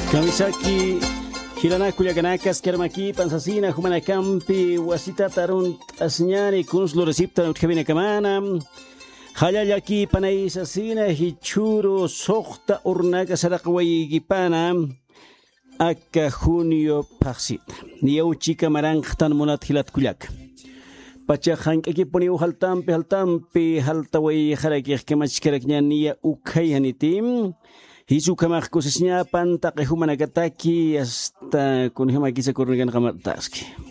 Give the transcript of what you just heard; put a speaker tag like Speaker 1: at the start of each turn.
Speaker 1: Kamisaki Hirana Kuliaganacas, Kermaki, Pansasina, Humanakampi, Wasita Tarun, Asñani, Kunslo Recipta, Utkabina Kamana, Hayayaki, Panaisa Sina, Hichuro, Sohta, Urnaga, Sarakaway, Gipana, Aka Junio Paxit, Niau Chica Marangtan Monat Hilat Kuliak. Pachahank ekiponi haltampi haltaway harakih kemachkeraknya nia ukayanitim. Hisu kamarkusnya panta kehumanakataki hasta kunhema kisa kurnigan kamartaski.